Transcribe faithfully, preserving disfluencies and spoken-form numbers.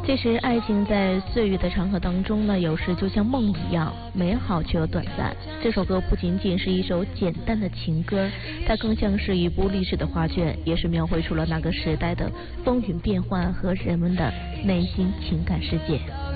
其实爱情在岁月的长河当中呢，有时就像梦一样美好却又短暂。这首歌不仅仅是一首简单的情歌，它更像是一部历史的画卷，也是描绘出了那个时代的风云变幻和人们的内心情感世界。